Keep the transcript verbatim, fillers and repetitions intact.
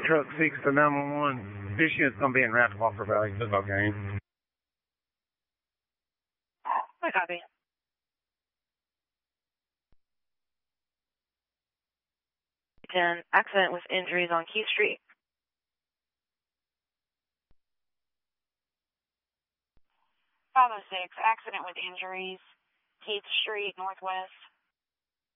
Truck six to nine one one. This unit's going to be in Rapid Walker Valley football game. I copy. ten, accident with injuries on Keith Street. five oh six, accident with injuries, Keith Street, Northwest.